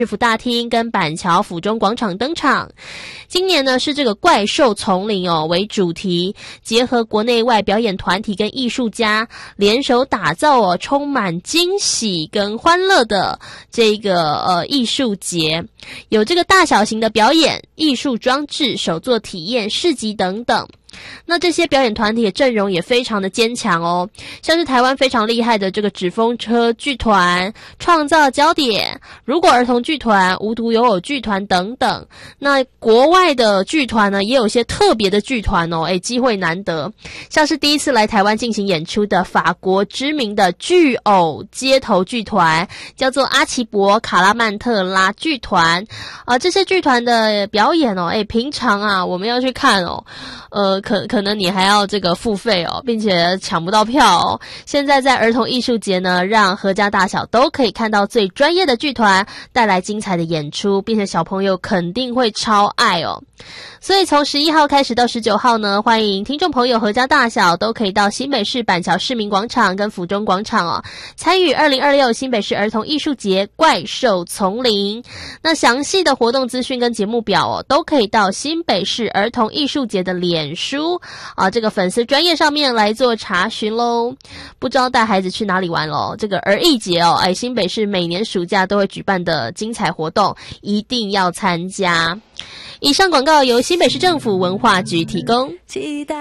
市府大厅跟板桥府中广场登场。今年呢是这个怪兽丛林为主题，结合国内外表演团体跟艺术家联手打造充满惊喜跟欢乐的这个艺术节，有这个大小型的表演、艺术装置、手作体验、市集等等。那这些表演团体的阵容也非常的坚强哦，像是台湾非常厉害的这个纸风车剧团、创造焦点、如果儿童剧团、无独有偶剧团等等。那国外的剧团呢，也有一些特别的剧团机会难得，像是第一次来台湾进行演出的法国知名的巨偶街头剧团，叫做阿奇博卡拉曼特拉剧团。这些剧团的表演平常啊我们要去看可能你还要这个付费并且抢不到票现在在儿童艺术节呢，让阖家大小都可以看到最专业的剧团带来精彩的演出，并且小朋友肯定会超爱所以从11号开始到19号呢，欢迎听众朋友阖家大小都可以到新北市板桥市民广场跟府中广场参与2026新北市儿童艺术节怪兽丛林。那详细的活动资讯跟节目表都可以到新北市儿童艺术节的脸书这个粉丝专页上面来做查询咯。不知道带孩子去哪里玩咯，这个儿艺节新北市每年暑假都会举办的精彩活动，一定要参加。以上广告由新北市政府文化局提供。